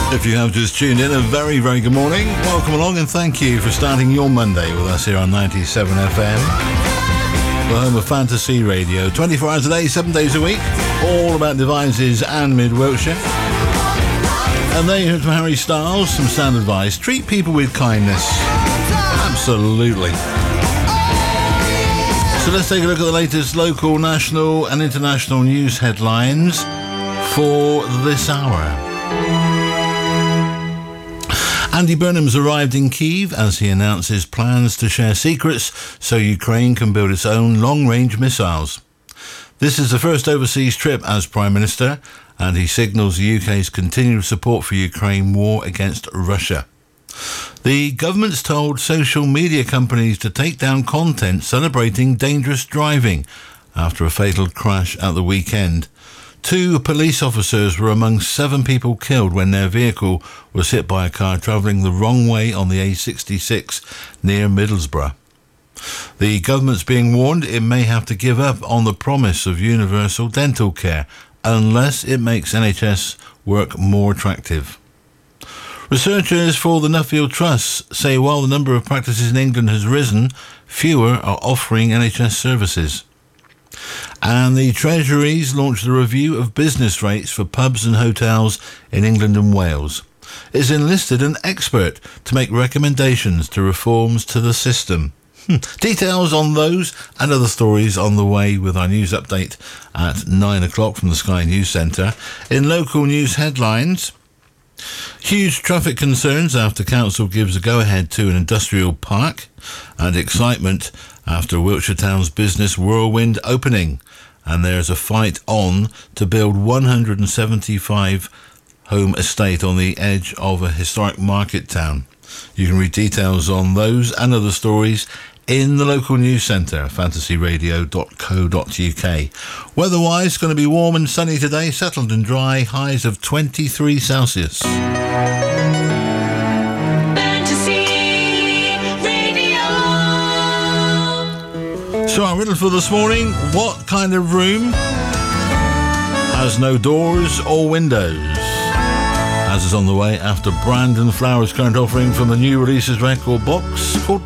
If you have just tuned in, a very, very good morning. Welcome along and thank you for starting your Monday with us here on 97 FM. The home of Fantasy Radio. 24 hours a day, 7 days a week. All about devices and mid-Wiltshire. And there you heard from Harry Styles, some sound advice. Treat people with kindness. Absolutely. So let's take a look at the latest local, national and international news headlines for this hour. Andy Burnham's arrived in Kyiv as he announces plans to share secrets so Ukraine can build its own long-range missiles. This is the first overseas trip as Prime Minister, and he signals the UK's continued support for Ukraine war against Russia. The government's told social media companies to take down content celebrating dangerous driving after a fatal crash at the weekend. 2 police officers were among 7 people killed when their vehicle was hit by a car travelling the wrong way on the A66 near Middlesbrough. The government's being warned it may have to give up on the promise of universal dental care unless it makes NHS work more attractive. Researchers for the Nuffield Trust say while the number of practices in England has risen, fewer are offering NHS services. And the Treasury's launched a review of business rates for pubs and hotels in England and Wales. It's enlisted an expert to make recommendations to reforms to the system. Details on those and other stories on the way with our news update at 9 o'clock from the Sky News Centre. In local news headlines, huge traffic concerns after council gives a go-ahead to an industrial park, and excitement after Wiltshire Town's business Whirlwind opening. And there's a fight on to build 175 home estate on the edge of a historic market town. You can read details on those and other stories in the local news centre, fantasyradio.co.uk. Weather-wise, it's going to be warm and sunny today, settled and dry, highs of 23 Celsius. So our riddle for this morning, what kind of room has no doors or windows? As is on the way after Brandon Flowers' current offering from the new releases record box called